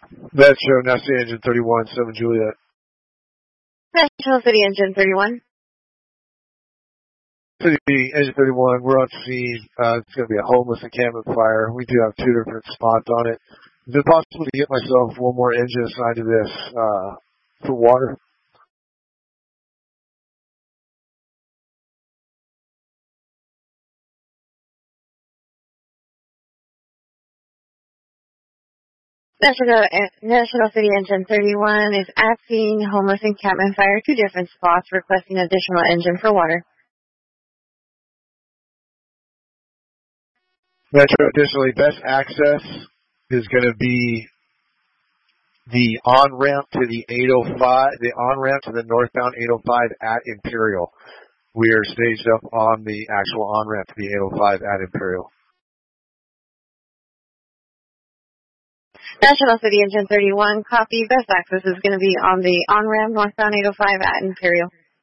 Metro, now City Engine 31, 7 Juliet. National City Engine 31. City Engine 31, we're on scene. It's going to be a homeless encampment fire. We do have 2 different spots on it. Is it possible to get myself one more engine assigned to this for water? National City Engine 31 is at scene, homeless encampment fire, 2 different spots, requesting additional engine for water. Metro, additionally, best access is going to be the on-ramp to the 805, the on-ramp to the northbound 805 at Imperial. We are staged up on the actual on-ramp to the 805 at Imperial. National City Engine 31, copy. Best access is going to be on the on-ramp northbound 805 at Imperial.